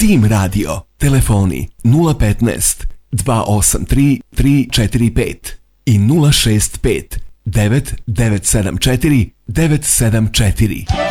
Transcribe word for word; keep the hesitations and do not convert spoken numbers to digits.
Team Radio. Telefoni nula petnaest dva osam tri tri četiri pet i nula šest pet devet devet sedam četiri devet sedam četiri.